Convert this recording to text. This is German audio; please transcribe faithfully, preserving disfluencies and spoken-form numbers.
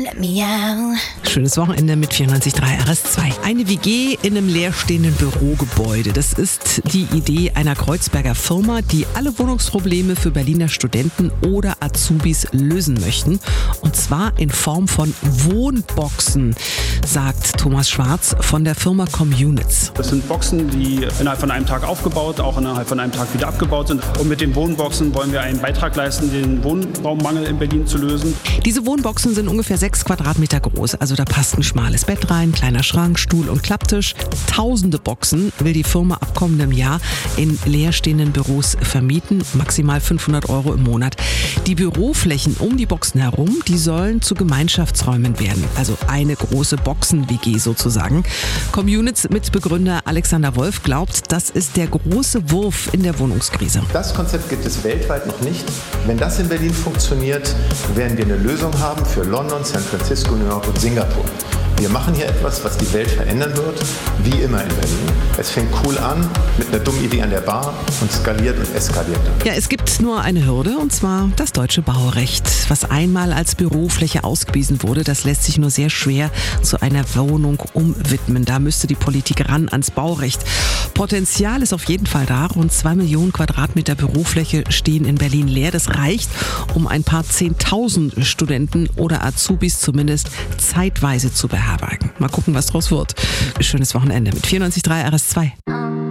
Schönes Wochenende mit vierundneunzig Komma drei R S zwei. Eine W G in einem leerstehenden Bürogebäude. Das ist die Idee einer Kreuzberger Firma, die alle Wohnungsprobleme für Berliner Studenten oder Azubis lösen möchten. Und zwar in Form von Wohnboxen, sagt Thomas Schwarz von der Firma Communits. Das sind Boxen, die innerhalb von einem Tag aufgebaut, auch innerhalb von einem Tag wieder abgebaut sind. Und mit den Wohnboxen wollen wir einen Beitrag leisten, den Wohnraummangel in Berlin zu lösen. Diese Wohnboxen sind ungefähr sechs Quadratmeter groß. Also da passt ein schmales Bett rein, kleiner Schrank, Stuhl und Klapptisch. Tausende Boxen will die Firma ab kommendem Jahr in leerstehenden Büros vermieten. Maximal fünfhundert Euro im Monat. Die Büroflächen um die Boxen herum, die sollen zu Gemeinschaftsräumen werden. Also eine große Boxen-W G sozusagen. Communits-Mitbegründer Alexander Wolf glaubt, das ist der große Wurf in der Wohnungskrise. Das Konzept gibt es weltweit noch nicht. Wenn das in Berlin funktioniert, werden wir eine Lösung haben für London, San Francisco, New York und Singapur. Wir machen hier etwas, was die Welt verändern wird, wie immer in Berlin. Es fängt cool an, mit einer dummen Idee an der Bar und skaliert und eskaliert dann. Ja, es gibt nur eine Hürde, und zwar das deutsche Baurecht. Was einmal als Bürofläche ausgewiesen wurde, das lässt sich nur sehr schwer zu einer Wohnung umwidmen. Da müsste die Politik ran ans Baurecht. Potenzial ist auf jeden Fall da. Rund zwei Millionen Quadratmeter Bürofläche stehen in Berlin leer. Das reicht, um ein paar Zehntausend Studenten oder Azubis zumindest zeitweise zu beherbergen. Mal gucken, was draus wird. Schönes Wochenende mit vierundneunzig Komma drei R S zwei.